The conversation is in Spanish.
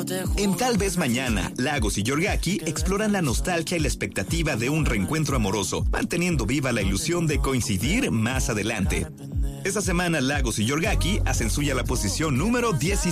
En Tal vez Mañana, Lagos y Yorgaki exploran la nostalgia y la expectativa de un reencuentro amoroso, manteniendo viva la ilusión de coincidir más adelante. Esta semana, Lagos y Yorgaki hacen suya la posición número 17.